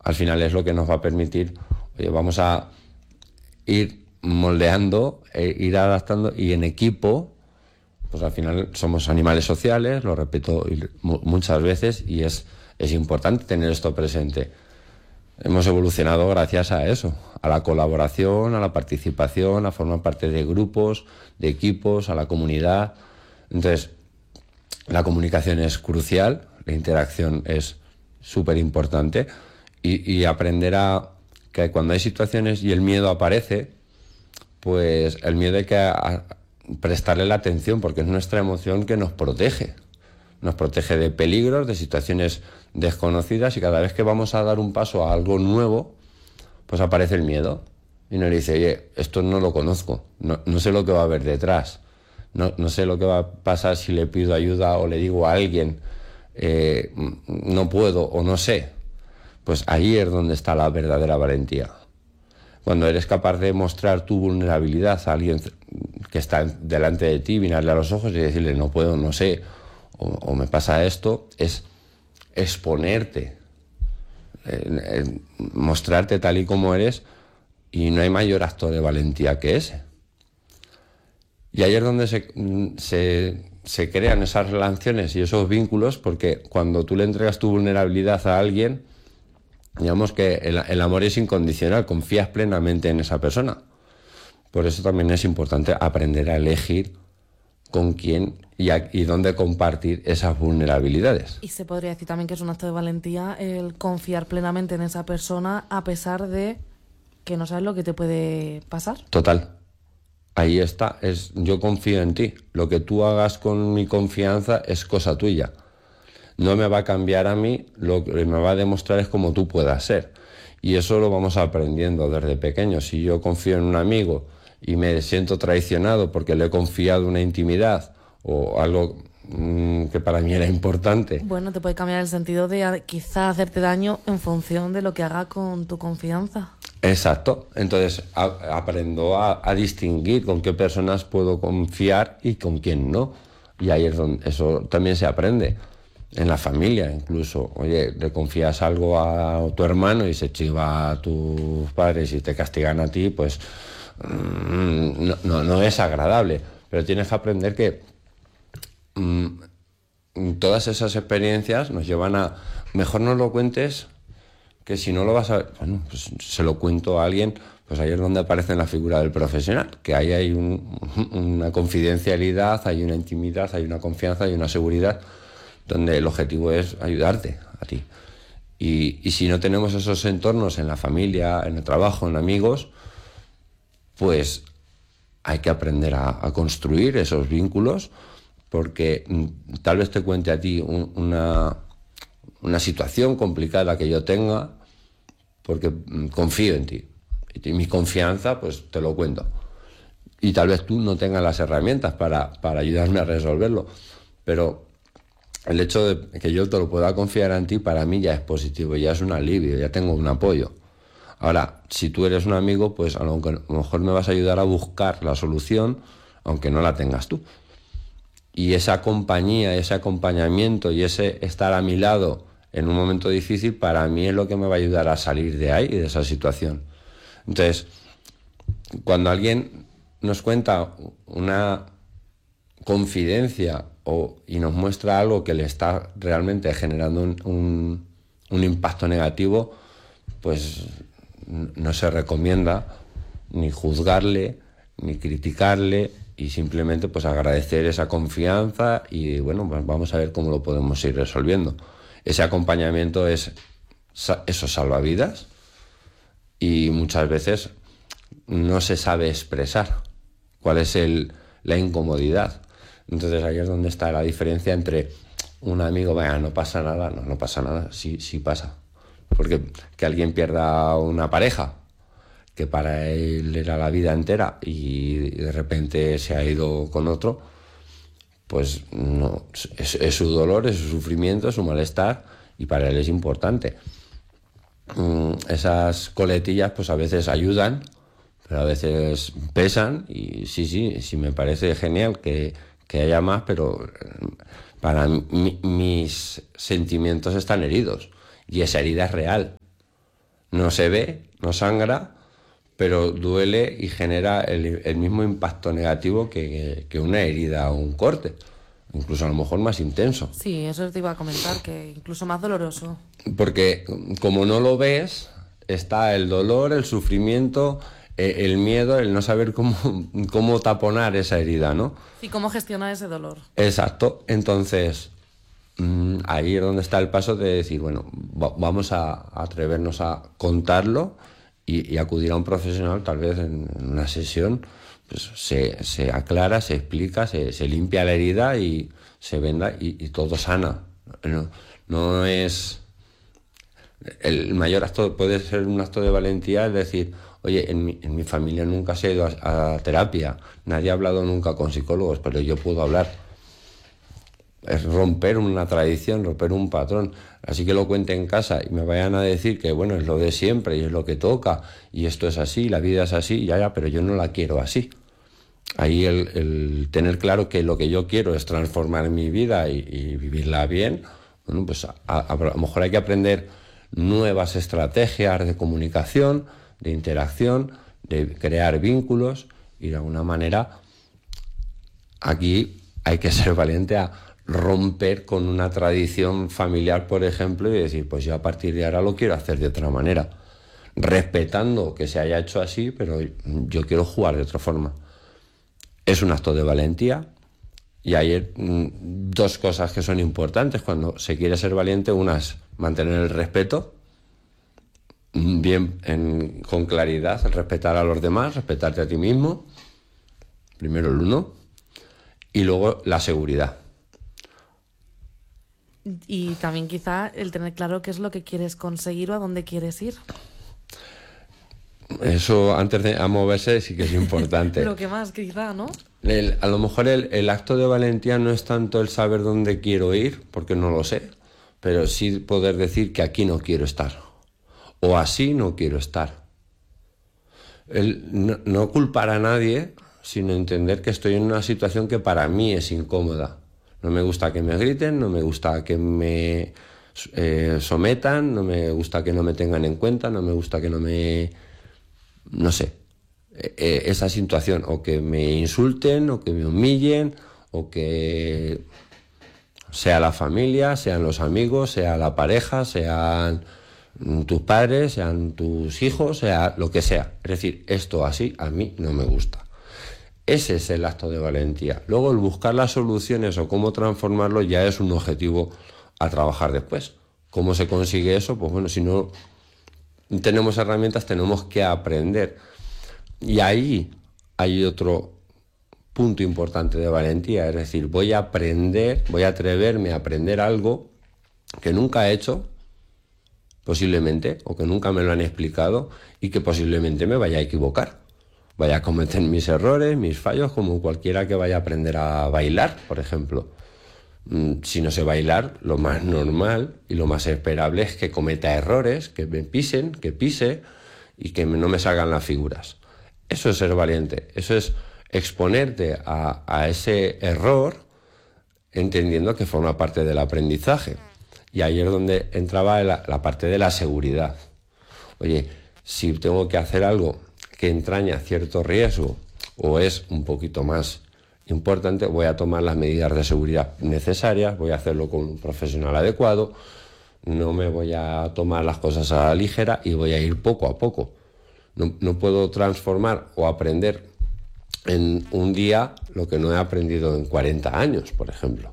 al final es lo que nos va a permitir, oye, vamos a ir moldeando, ir adaptando, y en equipo, pues al final somos animales sociales, lo repito muchas veces, y es importante tener esto presente. Hemos evolucionado gracias a eso, a la colaboración, a la participación, a formar parte de grupos, de equipos, a la comunidad. Entonces, la comunicación es crucial, la interacción es súper importante, y aprender a que cuando hay situaciones y el miedo aparece, pues el miedo hay que prestarle la atención, porque es nuestra emoción que nos protege de peligros, de situaciones desconocidas, y cada vez que vamos a dar un paso a algo nuevo, pues aparece el miedo y nos dice, oye, esto no lo conozco, no sé lo que va a haber detrás, no sé lo que va a pasar si le pido ayuda o le digo a alguien, no puedo o no sé. Pues ahí es donde está la verdadera valentía. Cuando eres capaz de mostrar tu vulnerabilidad a alguien que está delante de ti, mirarle a los ojos y decirle no puedo, no sé, o me pasa esto, es exponerte, mostrarte tal y como eres, y no hay mayor acto de valentía que ese. Y ahí es donde se crean esas relaciones y esos vínculos, porque cuando tú le entregas tu vulnerabilidad a alguien, digamos que el amor es incondicional, confías plenamente en esa persona. Por eso también es importante aprender a elegir con quién y dónde compartir esas vulnerabilidades. Y se podría decir también que es un acto de valentía el confiar plenamente en esa persona a pesar de que no sabes lo que te puede pasar. Total. Ahí está. Yo confío en ti. Lo que tú hagas con mi confianza es cosa tuya. No me va a cambiar a mí, lo que me va a demostrar es cómo tú puedas ser. Y eso lo vamos aprendiendo desde pequeños. Si yo confío en un amigo y me siento traicionado porque le he confiado una intimidad o algo que para mí era importante. Bueno, te puede cambiar el sentido de quizá hacerte daño en función de lo que haga con tu confianza. Exacto. Entonces aprendo a distinguir con qué personas puedo confiar y con quién no. Y ahí es donde eso también se aprende. En la familia incluso, oye, le confías algo a tu hermano y se chiva a tus padres y te castigan a ti, pues no es agradable. Pero tienes que aprender que todas esas experiencias nos llevan a, mejor no lo cuentes, que si no lo vas a, bueno, pues se lo cuento a alguien, pues ahí es donde aparece la figura del profesional, que ahí hay una confidencialidad, hay una intimidad, hay una confianza, hay una seguridad, donde el objetivo es ayudarte a ti. Y si no tenemos esos entornos en la familia, en el trabajo, en amigos, pues hay que aprender a construir esos vínculos, porque tal vez te cuente a ti una situación complicada que yo tenga, porque confío en ti. Y mi confianza, pues te lo cuento. Y tal vez tú no tengas las herramientas para ayudarme a resolverlo, pero el hecho de que yo te lo pueda confiar en ti, para mí ya es positivo, ya es un alivio, ya tengo un apoyo. Ahora, si tú eres un amigo, pues a lo mejor me vas a ayudar a buscar la solución, aunque no la tengas tú. Y esa compañía, ese acompañamiento y ese estar a mi lado en un momento difícil, para mí es lo que me va a ayudar a salir de ahí, de esa situación. Entonces, cuando alguien nos cuenta una confidencia y nos muestra algo que le está realmente generando un impacto negativo, pues no se recomienda ni juzgarle, ni criticarle, y simplemente pues agradecer esa confianza y bueno, pues vamos a ver cómo lo podemos ir resolviendo. Ese acompañamiento es esos salvavidas, y muchas veces no se sabe expresar cuál es la incomodidad. Entonces ahí es donde está la diferencia entre un amigo, venga, no pasa nada, no pasa nada, sí pasa. Porque que alguien pierda una pareja, que para él era la vida entera y de repente se ha ido con otro, pues no, es su dolor, es su sufrimiento, es su malestar, y para él es importante. Esas coletillas pues a veces ayudan, pero a veces pesan, y sí me parece genial que haya más, pero para mí, mis sentimientos están heridos y esa herida es real. No se ve, no sangra, pero duele y genera el mismo impacto negativo que una herida o un corte. Incluso a lo mejor más intenso. Sí, eso te iba a comentar, que incluso más doloroso. Porque como no lo ves, está el dolor, el sufrimiento, el miedo, el no saber cómo taponar esa herida, ¿no? Y cómo gestionar ese dolor. Exacto. Entonces, ahí es donde está el paso de decir, bueno, vamos a atrevernos a contarlo y acudir a un profesional, tal vez en una sesión, pues se aclara, se explica, se limpia la herida y se venda y todo sana. No es... El mayor acto puede ser un acto de valentía, es decir, oye, en mi familia nunca se ha ido a terapia, nadie ha hablado nunca con psicólogos, pero yo puedo hablar. Es romper una tradición, romper un patrón. Así que lo cuente en casa y me vayan a decir que, bueno, es lo de siempre y es lo que toca y esto es así, la vida es así, ya, pero yo no la quiero así. Ahí el tener claro que lo que yo quiero es transformar mi vida y vivirla bien, bueno, pues a lo mejor hay que aprender nuevas estrategias de comunicación, de interacción, de crear vínculos y de alguna manera aquí hay que ser valiente a romper con una tradición familiar, por ejemplo, y decir, pues yo a partir de ahora lo quiero hacer de otra manera, respetando que se haya hecho así, pero yo quiero jugar de otra forma. Es un acto de valentía y hay dos cosas que son importantes cuando se quiere ser valiente. Una es mantener el respeto, bien con claridad, respetar a los demás, respetarte a ti mismo, primero el uno, y luego la seguridad. Y también quizá el tener claro qué es lo que quieres conseguir o a dónde quieres ir. Eso antes de moverse sí que es importante. Lo que más quizá, ¿no? A lo mejor el acto de valentía no es tanto el saber dónde quiero ir, porque no lo sé, pero sí poder decir que aquí no quiero estar, o así no quiero estar. No culpar a nadie, sino entender que estoy en una situación que para mí es incómoda. No me gusta que me griten, no me gusta que me sometan, no me gusta que no me tengan en cuenta, no me gusta que no me... no sé, esa situación, o que me insulten, o que me humillen, o que sea la familia, sean los amigos, sea la pareja, sean tus padres, sean tus hijos, sea lo que sea. Es decir, esto así a mí no me gusta. Ese es el acto de valentía. Luego el buscar las soluciones o cómo transformarlo ya es un objetivo a trabajar después. ¿Cómo se consigue eso? Pues bueno, si no tenemos herramientas, tenemos que aprender. Y ahí hay otro punto importante de valentía, es decir, voy a aprender, voy a atreverme a aprender algo que nunca he hecho, posiblemente, o que nunca me lo han explicado y que posiblemente me vaya a equivocar. Vaya a cometer mis errores, mis fallos, como cualquiera que vaya a aprender a bailar, por ejemplo. Si no sé bailar, lo más normal y lo más esperable es que cometa errores, que me pisen, que pise y que no me salgan las figuras. Eso es ser valiente, eso es exponerte a ese error entendiendo que forma parte del aprendizaje. Y ahí es donde entraba la parte de la seguridad. Oye, si tengo que hacer algo que entraña cierto riesgo o es un poquito más importante, voy a tomar las medidas de seguridad necesarias, voy a hacerlo con un profesional adecuado, no me voy a tomar las cosas a la ligera y voy a ir poco a poco. No puedo transformar o aprender en un día lo que no he aprendido en 40 años, por ejemplo.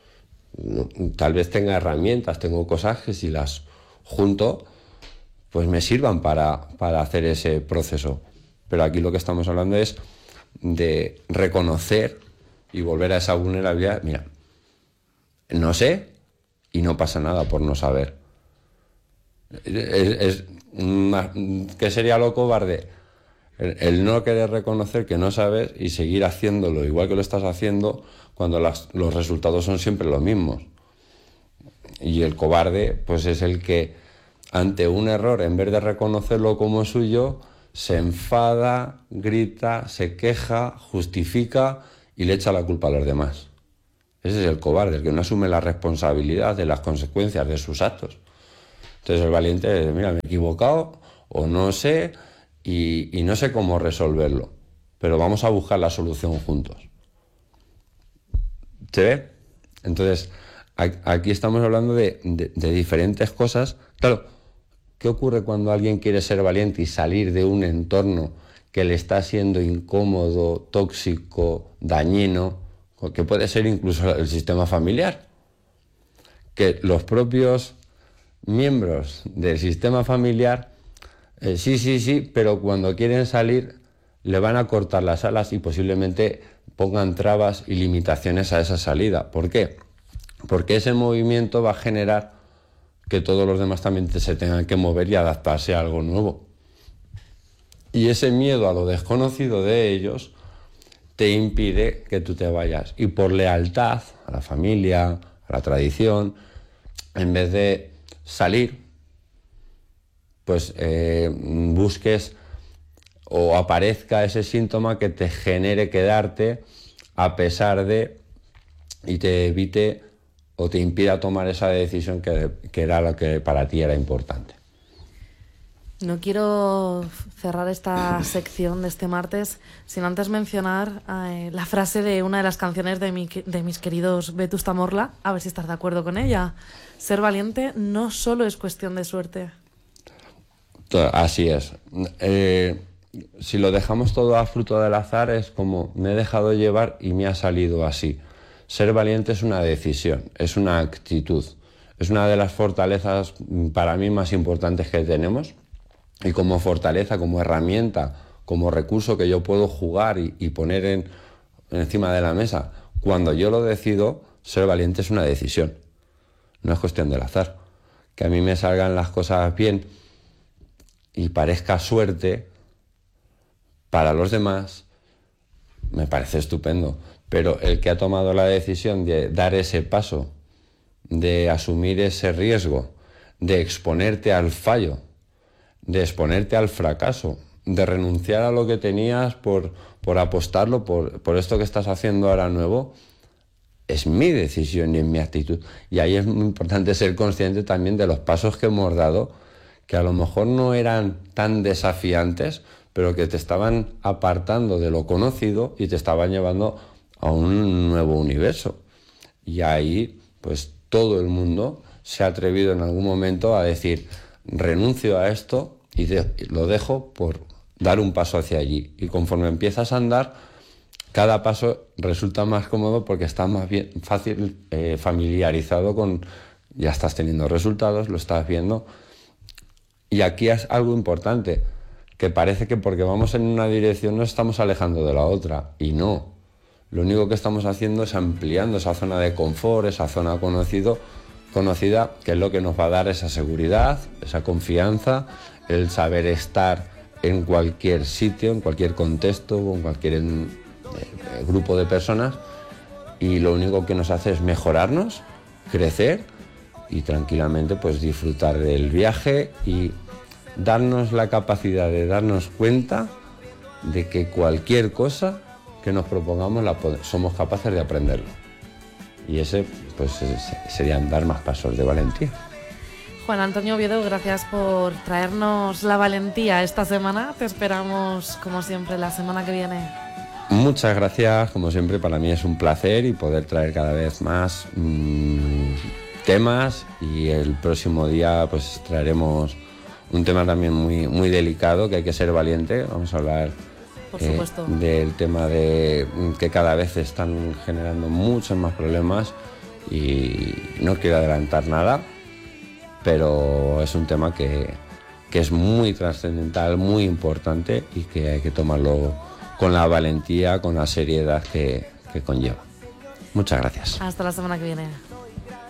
Tal vez tenga herramientas, tengo cosas que si las junto, pues me sirvan para hacer ese proceso. Pero aquí lo que estamos hablando es de reconocer y volver a esa vulnerabilidad. Mira, no sé y no pasa nada por no saber. ¿Qué sería lo cobarde? El no querer reconocer que no sabes y seguir haciéndolo igual que lo estás haciendo cuando los resultados son siempre los mismos. Y el cobarde pues es el que ante un error, en vez de reconocerlo como suyo, se enfada, grita, se queja, justifica y le echa la culpa a los demás. Ese es el cobarde, el que no asume la responsabilidad de las consecuencias de sus actos. Entonces el valiente, mira, me he equivocado, o no sé y no sé cómo resolverlo, pero vamos a buscar la solución juntos. ¿Se ve? Entonces, aquí estamos hablando de diferentes cosas. Claro, ¿qué ocurre cuando alguien quiere ser valiente y salir de un entorno que le está siendo incómodo, tóxico, dañino, que puede ser incluso el sistema familiar? Que los propios miembros del sistema familiar, sí, pero cuando quieren salir le van a cortar las alas y posiblemente pongan trabas y limitaciones a esa salida. ¿Por qué? Porque ese movimiento va a generar que todos los demás también se tengan que mover y adaptarse a algo nuevo. Y ese miedo a lo desconocido de ellos te impide que tú te vayas. Y por lealtad a la familia, a la tradición, en vez de salir, pues busques o aparezca ese síntoma que te genere quedarte a pesar de y te evite o te impida tomar esa decisión que era lo que para ti era importante. No quiero cerrar esta sección de este martes sin antes mencionar la frase de una de las canciones de mis queridos Vetusta Morla, a ver si estás de acuerdo con ella. Ser valiente no solo es cuestión de suerte. Así es. Si lo dejamos todo a fruto del azar, es como me he dejado llevar y me ha salido así. Ser valiente es una decisión, es una actitud, es una de las fortalezas para mí más importantes que tenemos. Y como fortaleza, como herramienta, como recurso que yo puedo jugar y poner encima de la mesa, cuando yo lo decido, ser valiente es una decisión. No es cuestión del azar. Que a mí me salgan las cosas bien y parezca suerte, para los demás me parece estupendo. Pero el que ha tomado la decisión de dar ese paso, de asumir ese riesgo, de exponerte al fallo, de exponerte al fracaso, de renunciar a lo que tenías por apostarlo, por esto que estás haciendo ahora nuevo, es mi decisión y es mi actitud. Y ahí es muy importante ser consciente también de los pasos que hemos dado, que a lo mejor no eran tan desafiantes, pero que te estaban apartando de lo conocido y te estaban llevando a un nuevo universo. Y ahí, pues todo el mundo se ha atrevido en algún momento a decir: renuncio a esto y lo dejo por dar un paso hacia allí. Y conforme empiezas a andar, cada paso resulta más cómodo porque estás más bien fácil familiarizado con, ya estás teniendo resultados, lo estás viendo. Y aquí es algo importante, que parece que porque vamos en una dirección nos estamos alejando de la otra, y no. Lo único que estamos haciendo es ampliando esa zona de confort, esa zona conocida, que es lo que nos va a dar esa seguridad, esa confianza, el saber estar en cualquier sitio, en cualquier contexto, en cualquier grupo de personas, y lo único que nos hace es mejorarnos, crecer y tranquilamente pues disfrutar del viaje y darnos la capacidad de darnos cuenta de que cualquier cosa que nos propongamos somos capaces de aprenderlo. Y ese pues serían dar más pasos de valentía. Juan Antonio Oviedo, gracias por traernos la valentía esta semana. Te esperamos, como siempre, la semana que viene. Muchas gracias, como siempre, para mí es un placer y poder traer cada vez más temas, y el próximo día pues traeremos un tema también muy delicado, que hay que ser valiente. Vamos a hablar por supuesto del tema de que cada vez están generando muchos más problemas, y no quiero adelantar nada, pero es un tema que es muy trascendental, muy importante, y que hay que tomarlo con la valentía, con la seriedad que conlleva. Muchas gracias. Hasta la semana que viene.